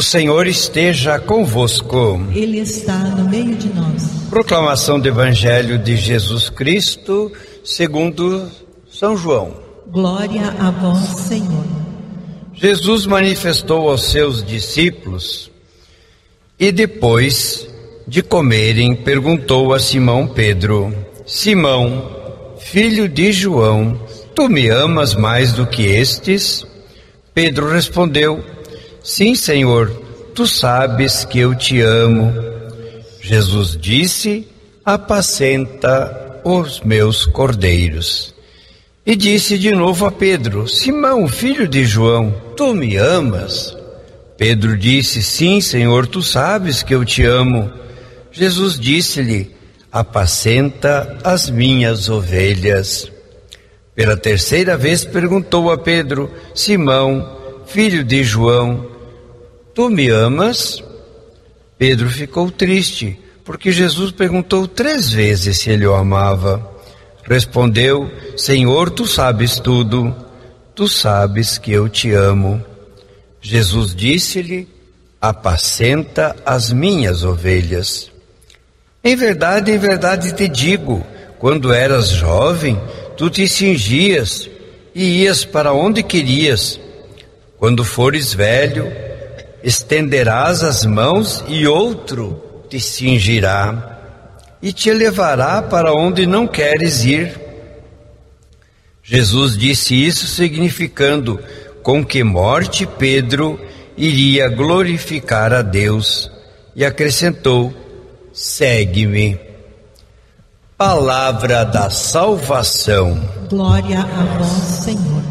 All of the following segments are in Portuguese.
O Senhor esteja convosco. Ele está no meio de nós. Proclamação do Evangelho de Jesus Cristo, segundo São João. Glória a vós, Senhor. Jesus manifestou aos seus discípulos e depois de comerem, perguntou a Simão Pedro: Simão, filho de João, tu me amas mais do que estes? Pedro respondeu: Sim, Senhor, tu sabes que eu te amo. Jesus disse: apacenta os meus cordeiros. E disse de novo a Pedro: Simão, filho de João, tu me amas? Pedro disse: Sim, Senhor, tu sabes que eu te amo. Jesus disse-lhe: apacenta as minhas ovelhas. Pela terceira vez perguntou a Pedro: Simão, filho de João, tu me amas? Pedro ficou triste, porque Jesus perguntou 3 vezes se ele o amava. Respondeu: Senhor, tu sabes tudo, tu sabes que eu te amo. Jesus disse-lhe: apacenta as minhas ovelhas. Em verdade te digo, quando eras jovem, tu te cingias e ias para onde querias. Quando fores velho, estenderás as mãos e outro te cingirá e te levará para onde não queres ir. Jesus disse isso significando com que morte Pedro iria glorificar a Deus, e acrescentou: segue-me. Palavra da salvação. Glória a vós, Senhor.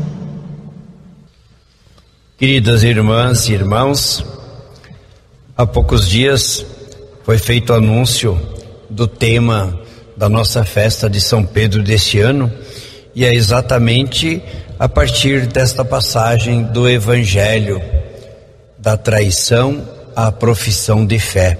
Queridas irmãs e irmãos, há poucos dias foi feito o anúncio do tema da nossa festa de São Pedro deste ano, e é exatamente a partir desta passagem do Evangelho, da traição à profissão de fé.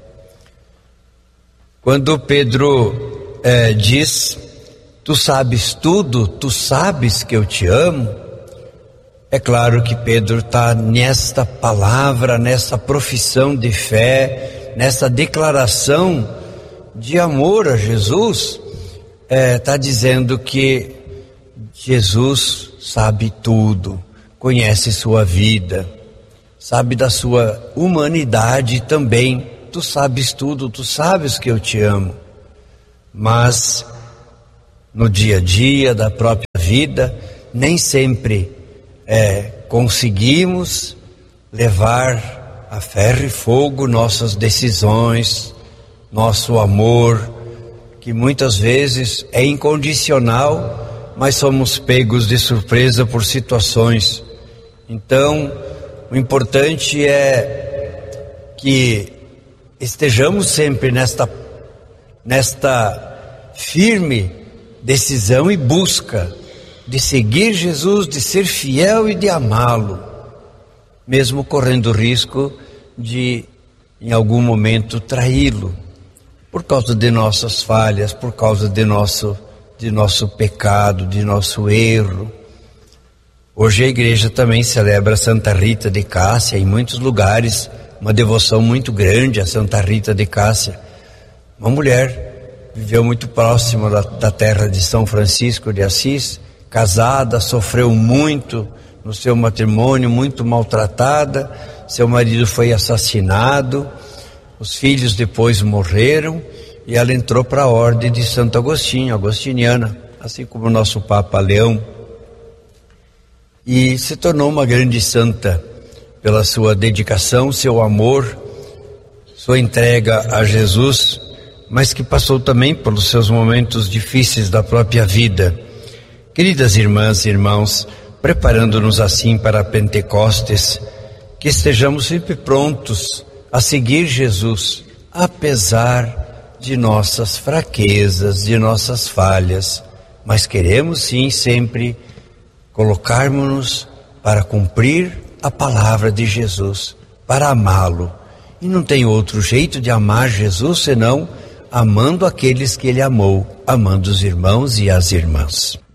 Quando Pedro diz: tu sabes tudo, tu sabes que eu te amo, é claro que Pedro está nesta palavra, nessa profissão de fé, nessa declaração de amor a Jesus, está dizendo que Jesus sabe tudo, conhece sua vida, sabe da sua humanidade também. Tu sabes tudo, tu sabes que eu te amo. Mas no dia a dia da própria vida, nem sempre conseguimos levar a ferro e fogo nossas decisões, nosso amor, que muitas vezes é incondicional, mas somos pegos de surpresa por situações. Então, o importante é que estejamos sempre nesta firme decisão e busca de seguir Jesus, de ser fiel e de amá-lo, mesmo correndo o risco de, em algum momento, traí-lo, por causa de nossas falhas, por causa de nosso pecado, de nosso erro. Hoje a igreja também celebra Santa Rita de Cássia, em muitos lugares, uma devoção muito grande a Santa Rita de Cássia. Uma mulher viveu muito próxima da terra de São Francisco de Assis, casada, sofreu muito no seu matrimônio, muito maltratada, seu marido foi assassinado, os filhos depois morreram, e ela entrou para a ordem de Santo Agostinho, agostiniana, assim como o nosso Papa Leão, e se tornou uma grande santa pela sua dedicação, seu amor, sua entrega a Jesus, mas que passou também pelos seus momentos difíceis da própria vida. Queridas irmãs e irmãos, preparando-nos assim para Pentecostes, que estejamos sempre prontos a seguir Jesus, apesar de nossas fraquezas, de nossas falhas, mas queremos sim sempre colocarmos-nos para cumprir a palavra de Jesus, para amá-lo. E não tem outro jeito de amar Jesus senão amando aqueles que ele amou, amando os irmãos e as irmãs.